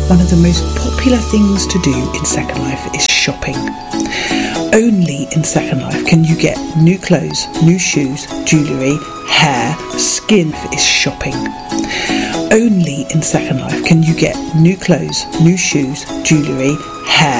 One of the most popular things to do in Second Life is shopping. Only in Second Life can you get new clothes, new shoes, jewellery, hair, skin is shopping. Only in Second Life can you get new clothes, new shoes, jewellery, hair.